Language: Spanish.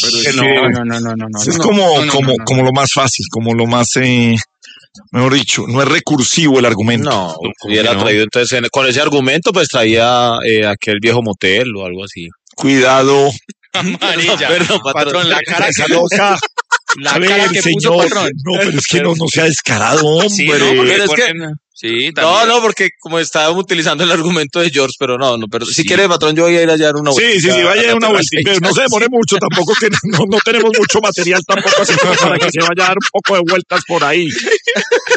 pero es que es como lo más fácil, como lo más, mejor dicho, no es recursivo el argumento. No, hubiera traído entonces, con ese argumento, pues traía aquel viejo motel o algo así. Cuidado. Amarilla. Perdón, Patrón, la cara Esa que loca. La A cara ver, que señor, puso, patrón. no, pero es que no sea descarado, hombre. Sí, no, porque, Pero es que- sí, también. No, porque como estaba utilizando el argumento de George, pero no, pero si quiere, patrón, yo voy a ir allá a dar una vuelta. Sí, vaya a dar una vuelta, pero no se demore mucho tampoco, que no tenemos mucho material tampoco así como para que se vaya a dar un poco de vueltas por ahí.